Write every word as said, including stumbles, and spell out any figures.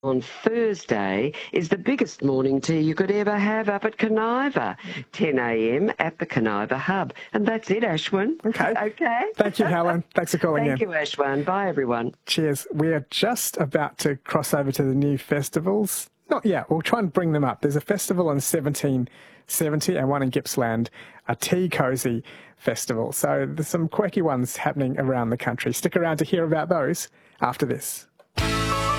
on Thursday is the biggest morning tea you could ever have up at Coniva, ten a m at the Coniva Hub. And that's it, Ashwin. Okay. Okay. Thank you, Helen. Thanks for calling Thank in. you, Ashwin. Bye, everyone. Cheers. We are just about to cross over to the new festivals. Not yet. We'll try and bring them up. There's a festival in seventeen seventy and one in Gippsland, a Tea Cozy festival. So there's some quirky ones happening around the country. Stick around to hear about those after this.